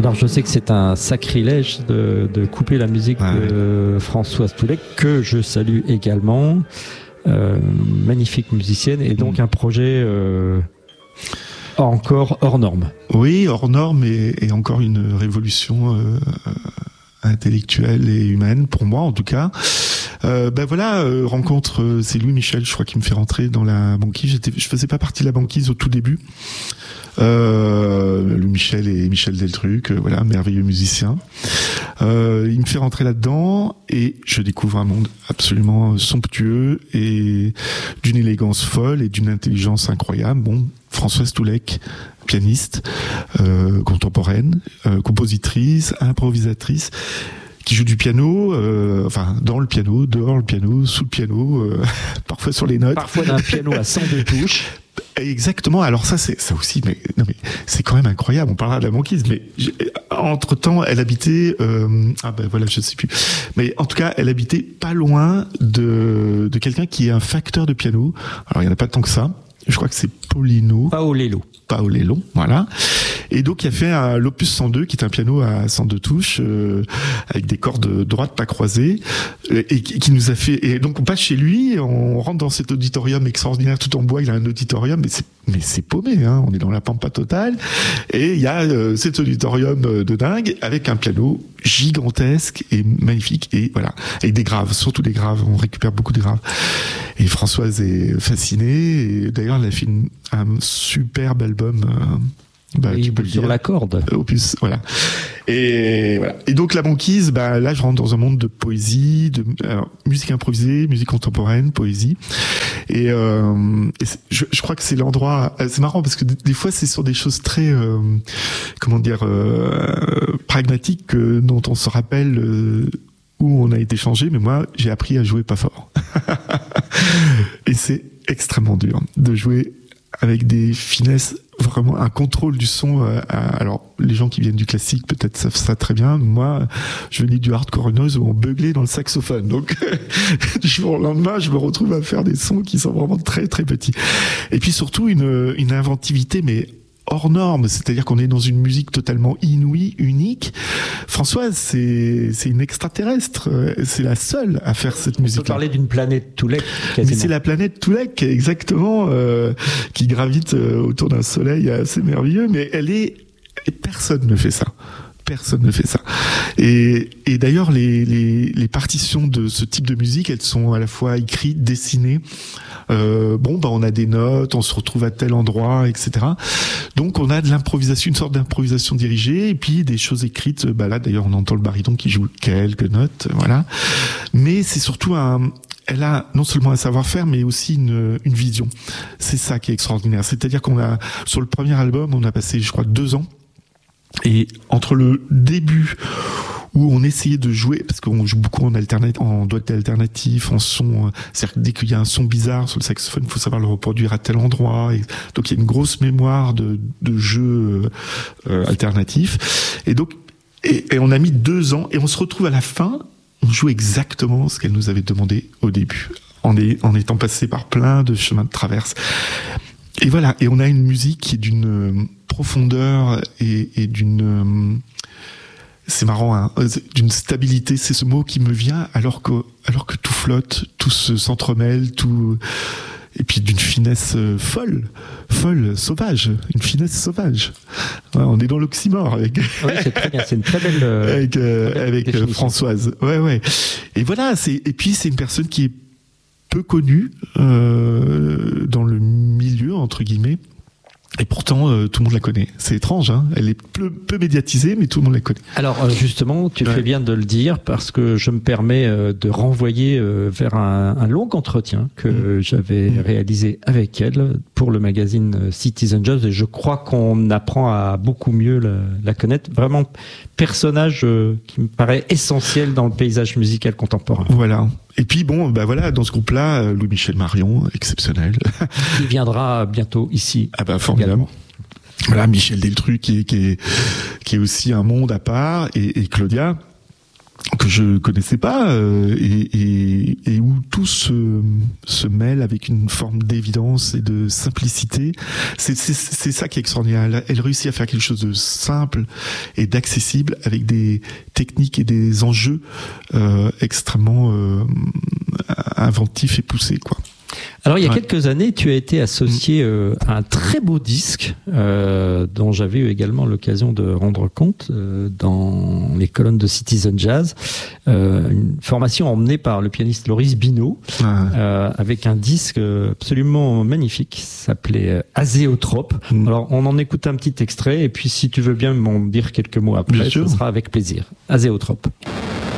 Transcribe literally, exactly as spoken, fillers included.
Alors je sais que c'est un sacrilège de, de couper la musique ouais. de Françoise Toulek, que je salue également, euh, magnifique musicienne, et donc mmh. un projet euh, encore hors norme. Oui, hors norme, et, et encore une révolution euh, intellectuelle et humaine, pour moi en tout cas. Euh, ben voilà, euh, rencontre, euh, c'est Louis Michel, je crois, qui me fait rentrer dans la banquise. J'étais, je faisais pas partie de la banquise au tout début. Euh, Louis Michel et Michel Deltruc, euh, voilà, merveilleux musicien. Euh, il me fait rentrer là-dedans et je découvre un monde absolument somptueux et d'une élégance folle et d'une intelligence incroyable. Bon, Françoise Toulek, pianiste, euh, contemporaine, euh, compositrice, improvisatrice, qui joue du piano, euh, enfin dans le piano, dehors le piano, sous le piano, euh, parfois sur les notes. Parfois d'un piano à cent deux touches. Exactement. Alors ça, c'est ça aussi, mais non mais c'est quand même incroyable. On parlera de la banquise, mais entre temps, elle habitait, euh, ah ben voilà, je sais plus. Mais en tout cas, elle habitait pas loin de de quelqu'un qui est un facteur de piano. Alors il y en a pas tant que ça. Je crois que c'est Paulino. Paolello. Paolello, voilà. Et donc il a fait un l'opus cent deux, qui est un piano à cent deux touches, euh, avec des cordes droites pas croisées, et, et qui nous a fait. Et donc on passe chez lui, on rentre dans cet auditorium extraordinaire, tout en bois. Il a un auditorium, mais c'est mais c'est paumé, hein. On est dans la pampa totale. Et il y a euh, cet auditorium de dingue avec un piano gigantesque et magnifique, et voilà, avec des graves, surtout des graves. On récupère beaucoup de graves. Et Françoise est fascinée. Et d'ailleurs, elle a fait une, un superbe album. Euh, Bah, oui, tu peux le sur dire. la corde. Opus, voilà. Et voilà. Et donc la banquise, bah là je rentre dans un monde de poésie, de alors, musique improvisée, musique contemporaine, poésie. Et, euh, et je, je crois que c'est l'endroit. C'est marrant parce que des, des fois c'est sur des choses très, euh, comment dire, euh, pragmatiques que, dont on se rappelle. Euh, où on a été changé, mais moi j'ai appris à jouer pas fort. Et c'est extrêmement dur de jouer avec des finesses, vraiment un contrôle du son. Euh, alors les gens qui viennent du classique peut-être savent ça très bien. Moi, je venais du hardcore noise où on beuglait dans le saxophone. Donc du jour au lendemain, je me retrouve à faire des sons qui sont vraiment très très petits. Et puis surtout une, une inventivité, mais hors norme, c'est-à-dire qu'on est dans une musique totalement inouïe, unique. Françoise, c'est c'est une extraterrestre, c'est la seule à faire cette musique. On peut parler d'une planète Toulek, quasiment. Mais c'est la planète Toulek, exactement, euh, qui gravite autour d'un soleil assez merveilleux, mais elle est, personne ne fait ça. Personne ne fait ça. Et, et d'ailleurs, les, les, les partitions de ce type de musique, elles sont à la fois écrites, dessinées. Euh, bon, bah, on a des notes, on se retrouve à tel endroit, et cetera. Donc, on a de l'improvisation, une sorte d'improvisation dirigée, et puis des choses écrites. Bah là, d'ailleurs, on entend le baryton qui joue quelques notes, voilà. Mais c'est surtout un, elle a non seulement un savoir-faire, mais aussi une, une vision. C'est ça qui est extraordinaire. C'est-à-dire qu'on a, sur le premier album, on a passé, je crois, deux ans. Et entre le début où on essayait de jouer, parce qu'on joue beaucoup en alternative, en doigté alternatif, en son, c'est-à-dire que dès qu'il y a un son bizarre sur le saxophone, il faut savoir le reproduire à tel endroit. Et donc il y a une grosse mémoire de, de jeux euh, alternatifs. Et donc, et, et on a mis deux ans, et on se retrouve à la fin, on joue exactement ce qu'elle nous avait demandé au début, en, est, en étant passé par plein de chemins de traverse. Et voilà, et on a une musique qui est d'une profondeur et, et d'une, c'est marrant, hein, d'une stabilité, c'est ce mot qui me vient, alors que, alors que tout flotte, tout se, s'entremêle, tout, et puis d'une finesse folle, folle, sauvage, une finesse sauvage. Ouais, on est dans l'oxymore avec. Oui, c'est très bien, c'est une très belle. Euh, avec euh, très belle avec définition. Françoise. Ouais, ouais. Et voilà, c'est, et puis c'est une personne qui est peu connue euh, dans le milieu, entre guillemets. Et pourtant, euh, tout le monde la connaît. C'est étrange, hein. Elle est peu, peu médiatisée, mais tout le monde la connaît. Alors, justement, tu ouais. fais bien de le dire, parce que je me permets euh, de renvoyer euh, vers un, un long entretien que mmh. j'avais mmh. réalisé avec elle pour le magazine Citizen Jazz, et je crois qu'on apprend à beaucoup mieux la, la connaître. Vraiment, personnage euh, qui me paraît essentiel dans le paysage musical contemporain. Voilà. Et puis bon, bah voilà, dans ce groupe-là, Louis-Michel Marion, exceptionnel. Il viendra bientôt ici. Ah bah formidable. Voilà, Michel Deltruc qui est, qui est, qui est aussi un monde à part, et, et Claudia. que je connaissais pas euh, et, et, et où tout se, se mêle avec une forme d'évidence et de simplicité. C'est, c'est, c'est ça qui est extraordinaire. Elle, elle réussit à faire quelque chose de simple et d'accessible avec des techniques et des enjeux euh, extrêmement euh, inventifs et poussés, quoi. Alors il y a ouais. quelques années, tu as été associé euh, à un très beau disque euh, dont j'avais eu également l'occasion de rendre compte euh, dans les colonnes de Citizen Jazz. Euh, une formation emmenée par le pianiste Loris Bino Ouais. euh, avec un disque absolument magnifique qui s'appelait Azéotrope. Mm. Alors on en écoute un petit extrait et puis si tu veux bien m'en dire quelques mots après, Bien sûr. ce sera avec plaisir. Azéotrope.